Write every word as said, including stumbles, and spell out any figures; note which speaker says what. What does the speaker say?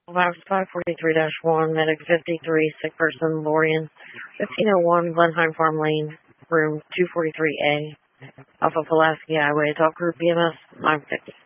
Speaker 1: Box five forty-three dash one, Medic fifty-three, sick person, Lorian, fifteen oh one, Glenheim Farm Lane, room two forty-three A, off of Pulaski Highway, talk group B M S nine fifty.